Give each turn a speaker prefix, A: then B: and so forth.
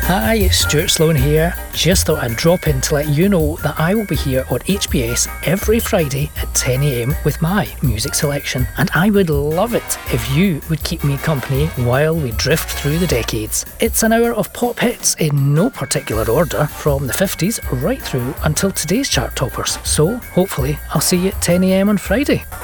A: Hi, it's Stuart Sloan here. Just thought I'd drop in to let you know that I will be here on HBS every Friday at 10 AM with my music selection, and I would love it if you would keep me company while we drift through the decades. It's an hour of pop hits in no particular order, from the 50s right through until today's chart toppers. So hopefully I'll see you at 10 AM on Friday.